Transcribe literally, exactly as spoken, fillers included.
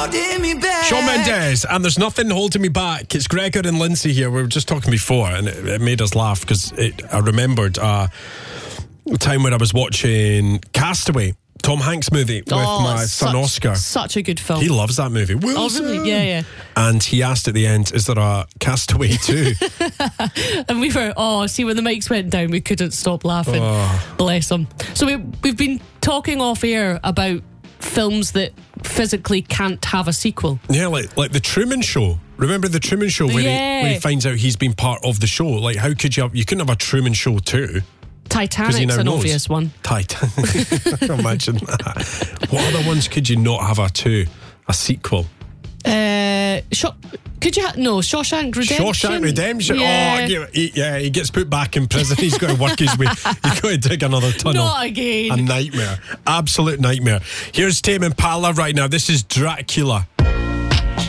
holding me back. Shawn Mendes, and there's nothing holding me back. It's Gregor and Lindsay here. We were just talking before, and it, it made us laugh because I remembered uh, a time when I was watching Castaway, Tom Hanks movie, with Oh, my such, son Oscar. Such a good film. He loves that movie. Wilson. Oh, really? Yeah, yeah. And he asked at the end, is there a Castaway too? And we were, oh, see, when the mics went down, we couldn't stop laughing. Oh. Bless him. So we, we've been talking off air about films that physically can't have a sequel. Yeah, like like the Truman Show. Remember the Truman Show where, Yeah. he, where he finds out he's been part of the show? Like, how could you have, you couldn't have a Truman Show too? Titanic's now an knows. obvious one. Titanic. Imagine that. What other ones could you not have a two? A sequel? Uh, Shaw- could you ha- no Shawshank Redemption? Shawshank Redemption. Yeah. Oh, he, yeah, he gets put back in prison. He's got to work his way. He's got to dig another tunnel. Not again. A nightmare. Absolute nightmare. Here's Tame Impala right now. This is Dracula.